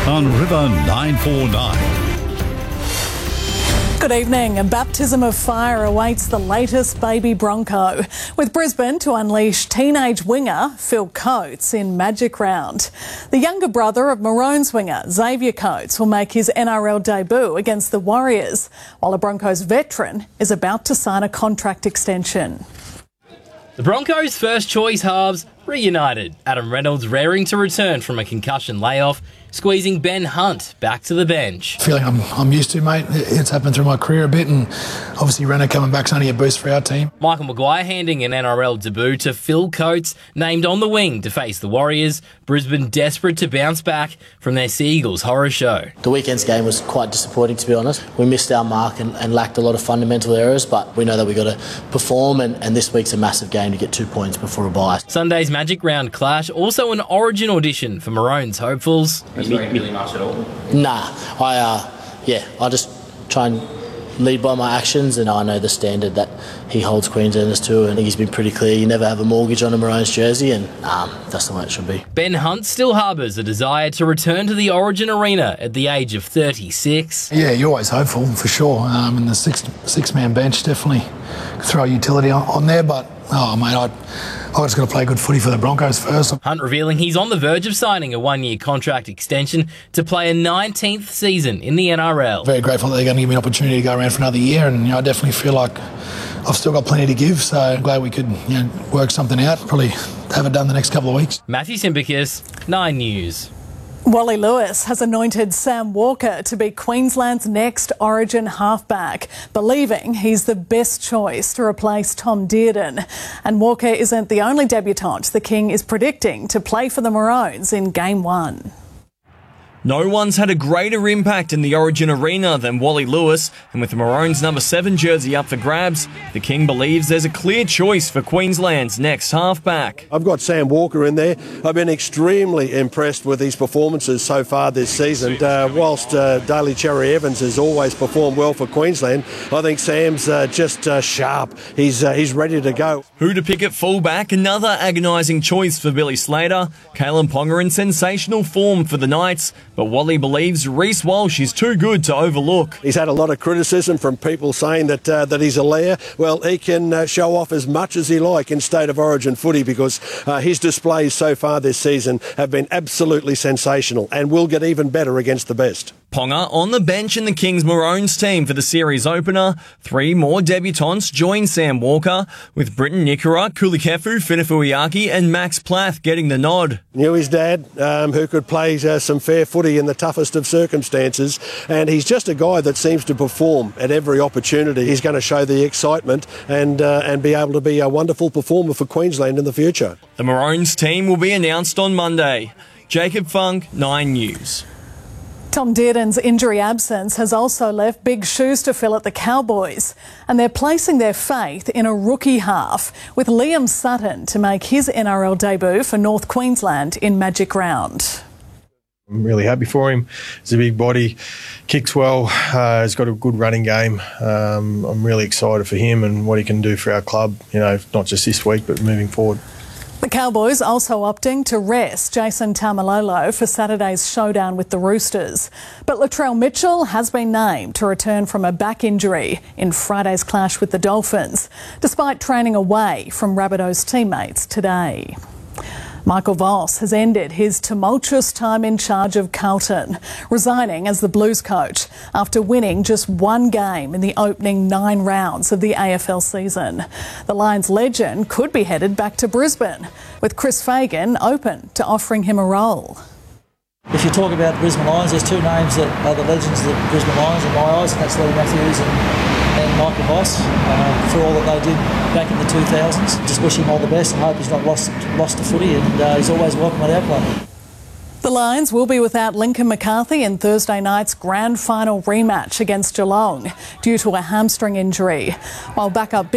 on River 949. Good evening. A baptism of fire awaits the latest baby Bronco, with Brisbane to unleash teenage winger Phil Coates in Magic Round. The younger brother of Maroons winger Xavier Coates will make his NRL debut against the Warriors, while a Broncos veteran is about to sign a contract extension. The Broncos' first choice halves reunited. Adam Reynolds raring to return from a concussion layoff, squeezing Ben Hunt back to the bench. Feeling I'm used to, mate. It's happened through my career a bit, and obviously Renner coming back's only a boost for our team. Michael Maguire handing an NRL debut to Phil Coates, named on the wing to face the Warriors. Brisbane desperate to bounce back from their Seagulls horror show. The weekend's game was quite disappointing, to be honest. We missed our mark and lacked a lot of fundamental errors, but we know that we've got to perform, and this week's a massive game to get 2 points before a bye. Sunday's Magic Round clash, also an Origin audition for Maroons hopefuls. Really much at all? Nah, I just try and lead by my actions, and I know the standard that he holds Queenslanders to, and he's been pretty clear. You never have a mortgage on a Maroons jersey, and that's the way it should be. Ben Hunt still harbours a desire to return to the Origin arena at the age of 36. Yeah, you're always hopeful, for sure. And the six-man bench definitely throw utility on there, but, mate, I just got to play good footy for the Broncos first. Hunt revealing he's on the verge of signing a one-year contract extension to play a 19th season in the NRL. Very grateful that they're going to give me an opportunity to go around for another year, and I definitely feel like I've still got plenty to give, so I'm glad we could work something out. Probably have it done the next couple of weeks. Matthew Simbicus, 9 News. Wally Lewis has anointed Sam Walker to be Queensland's next Origin halfback, believing he's the best choice to replace Tom Dearden. And Walker isn't the only debutant the King is predicting to play for the Maroons in Game 1. No one's had a greater impact in the Origin arena than Wally Lewis, and with the Maroons' number 7 jersey up for grabs, the King believes there's a clear choice for Queensland's next halfback. I've got Sam Walker in there. I've been extremely impressed with his performances so far this season. Whilst Daly Cherry Evans has always performed well for Queensland, I think Sam's just sharp. He's ready to go. Who to pick at fullback? Another agonising choice for Billy Slater. Kalen Ponga in sensational form for the Knights, but Wally believes Reece Walsh is too good to overlook. He's had a lot of criticism from people saying that he's a layer. Well, he can show off as much as he like in State of Origin footy, because his displays so far this season have been absolutely sensational and will get even better against the best. Ponga on the bench in the Kings Maroons team for the series opener. 3 more debutants join Sam Walker, with Britton Nikora, Kulikefu, Finifuiaki and Max Plath getting the nod. Knew his dad, who could play some fair footy in the toughest of circumstances, and he's just a guy that seems to perform at every opportunity. He's going to show the excitement and be able to be a wonderful performer for Queensland in the future. The Maroons team will be announced on Monday. Jacob Funk, 9 News. Tom Dearden's injury absence has also left big shoes to fill at the Cowboys, and they're placing their faith in a rookie half, with Liam Sutton to make his NRL debut for North Queensland in Magic Round. I'm really happy for him. He's a big body, kicks well, he's got a good running game. I'm really excited for him and what he can do for our club, not just this week but moving forward. The Cowboys also opting to rest Jason Taumalolo for Saturday's showdown with the Roosters. But Latrell Mitchell has been named to return from a back injury in Friday's clash with the Dolphins, despite training away from Rabbitohs teammates today. Michael Voss has ended his tumultuous time in charge of Carlton, resigning as the Blues coach after winning just 1 game in the opening 9 rounds of the AFL season. The Lions legend could be headed back to Brisbane, with Chris Fagan open to offering him a role. If you talk about Brisbane Lions, there's 2 names that are the legends of the Brisbane Lions in my eyes, and that's Lee Matthews and Michael Voss, for all that they did back in the 2000s. Just wish him all the best and hope he's not lost to footy, and he's always welcome at our club. The Lions will be without Lincoln McCarthy in Thursday night's grand final rematch against Geelong due to a hamstring injury, while backup